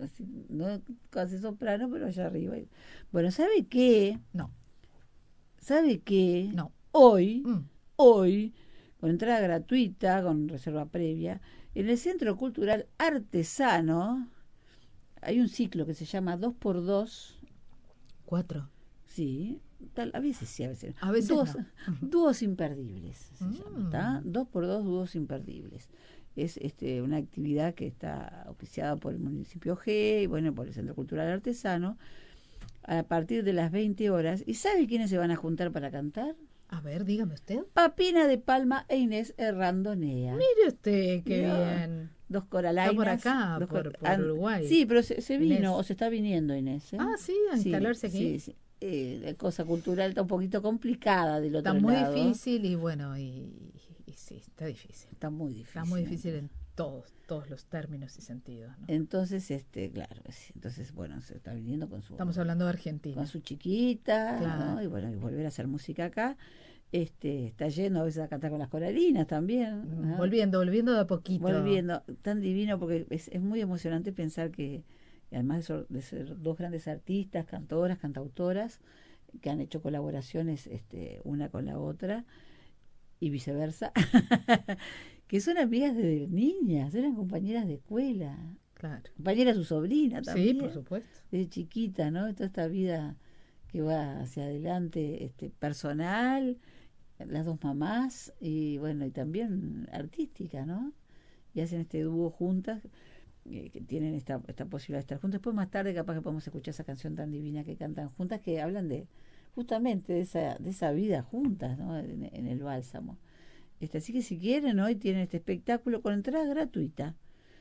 así, no casi soprano, pero allá arriba. Bueno, ¿sabe qué? No, ¿Sabe qué? no. Hoy, Mm, hoy, con entrada gratuita, con reserva previa, en el Centro Cultural Artesano hay un ciclo que se llama 2x2. 4. Sí, a veces sí, a veces no. A veces Dúos, no. Ujú. dúos imperdibles se llama, ¿está? Mm, 2x2 dúos imperdibles. Es una actividad que está auspiciada por el municipio G y bueno, por el Centro Cultural Artesano a partir de las 20 horas. ¿Y sabe quiénes se van a juntar para cantar? A ver, dígame usted. Papina de Palma e Inés Errandonea. Mire usted, qué ¿Vio? Bien. Dos Está por coralainas. acá, por Uruguay. Sí, pero se vino, Inés. o se está viniendo Inés, ¿eh? Ah, sí, a Sí, instalarse aquí. sí, sí. La cosa cultural está un poquito complicada del Está otro muy lado. difícil y bueno, y sí, está difícil. Está muy Está muy difícil. difícil Entonces, en todos los términos y sentidos, ¿no? entonces claro, sí, entonces, bueno, se está viniendo Estamos hablando de con Argentina. su chiquita, ¿no? Claro. Y bueno, y volver a hacer música acá. Está yendo a veces a cantar con las coralinas también, ¿no? Volviendo de a poquito. Volviendo, tan divino, porque es muy emocionante pensar que, además de ser dos grandes artistas, cantoras, cantautoras, que han hecho colaboraciones una con la otra y viceversa, que son amigas desde niñas, eran compañeras de escuela, Claro. compañera de su sobrina Sí, por también, supuesto. desde chiquita, ¿no? Toda esta vida que va hacia adelante, personal, las dos mamás, y bueno, y también artística, ¿no? Y hacen este dúo juntas, que tienen esta posibilidad de estar juntas. Después más tarde capaz que podemos escuchar esa canción tan divina que cantan juntas, que hablan de justamente de esa vida juntas, ¿no? En el bálsamo. Así que si quieren, hoy tienen este espectáculo con entrada gratuita.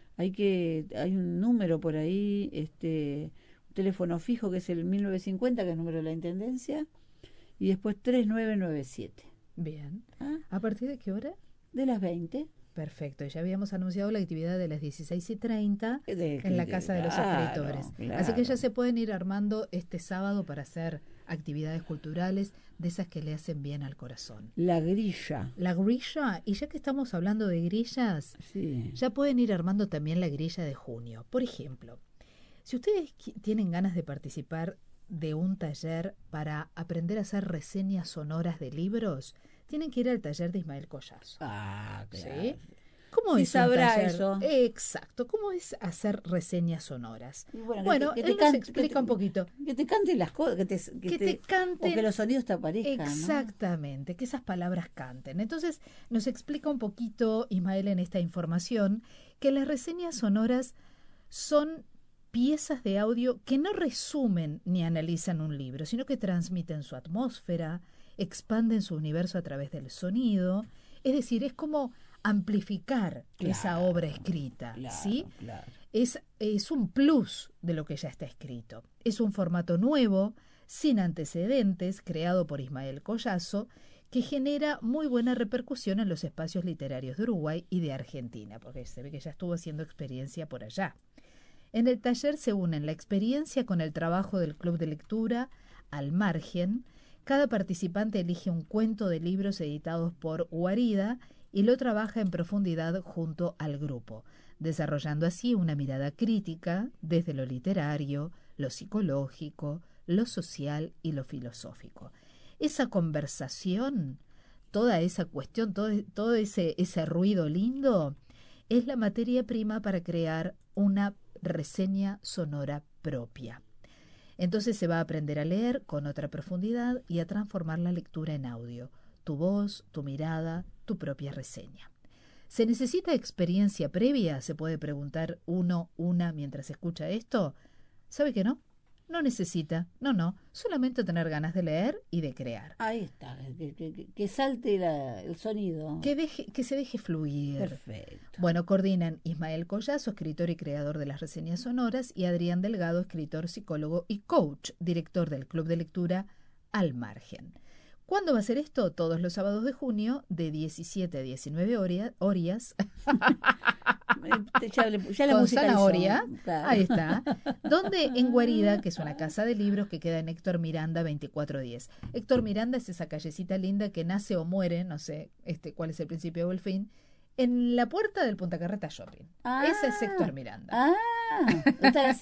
Hay un número por ahí, un teléfono fijo que es el 1950, que es el número de la Intendencia, y después 3997. Bien. ¿Ah? ¿A partir de qué hora? De las 20. Perfecto, ya habíamos anunciado la actividad de las 16:30 en la Casa de los Escritores. Claro, Así que ya claro. se pueden ir armando este sábado para hacer actividades culturales de esas que le hacen bien al corazón. La grilla. La grilla, y ya que estamos hablando de grillas, Sí. ya pueden ir armando también la grilla de junio. Por ejemplo, si ustedes tienen ganas de participar de un taller para aprender a hacer reseñas sonoras de libros, tienen que ir al taller de Ismael Collazo. Ah, claro. ¿Sí? ¿Cómo Sí, es un sabrá taller? eso. Exacto, ¿cómo es hacer reseñas sonoras? Y bueno, Bueno, él nos explica un poquito. que te cante las cosas, Que te o que canten los sonidos te aparezcan, ¿no? exactamente, que esas palabras canten. Entonces, nos explica un poquito Ismael en esta información que las reseñas sonoras son piezas de audio que no resumen ni analizan un libro, sino que transmiten su atmósfera, expanden su universo a través del sonido, es decir, es como amplificar esa Claro, obra escrita, ¿sí? claro, claro. Es un plus de lo que ya está escrito. Es un formato nuevo, sin antecedentes, creado por Ismael Collazo, que genera muy buena repercusión en los espacios literarios de Uruguay y de Argentina, porque se ve que ya estuvo haciendo experiencia por allá. En el taller se unen la experiencia con el trabajo del club de lectura Al Margen. Cada participante elige un cuento de libros editados por Guarida y lo trabaja en profundidad junto al grupo, desarrollando así una mirada crítica desde lo literario, lo psicológico, lo social y lo filosófico. Esa conversación, toda esa cuestión, todo ese ruido lindo, es la materia prima para crear una reseña sonora propia. Entonces se va a aprender a leer con otra profundidad y a transformar la lectura en audio, tu voz, tu mirada, tu propia reseña. ¿Se necesita experiencia previa? Se puede preguntar una mientras escucha esto. ¿Sabe que no? No necesita, no, solamente tener ganas de leer y de crear. Ahí está, que salte el sonido. Que se deje fluir. Perfecto. Bueno, coordinan Ismael Collazo, escritor y creador de las reseñas sonoras, y Adrián Delgado, escritor, psicólogo y coach, director del club de lectura Al Margen. ¿Cuándo va a ser esto? Todos los sábados de junio, de 17 a 19 horas. Ya la Con musicalizó. zanahoria, Claro. ahí está, donde en Guarida, que es una casa de libros que queda en Héctor Miranda 2410. Héctor Miranda es esa callecita linda que nace o muere, no sé cuál es el principio o el fin, en la puerta del Punta Carreta Shopping. Ese es Héctor Miranda. Ah, está